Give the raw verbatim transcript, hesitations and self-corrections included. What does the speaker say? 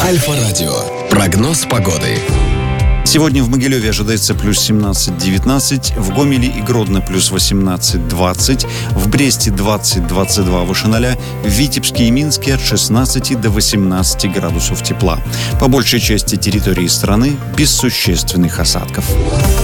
Альфа-радио. Прогноз погоды. Сегодня в Могилеве ожидается плюс семнадцать-девятнадцать, в Гомеле и Гродно плюс восемнадцать-двадцать, в Бресте двадцать-двадцать два выше ноля, в Витебске и Минске от шестнадцати до восемнадцати градусов тепла. По большей части территории страны без существенных осадков.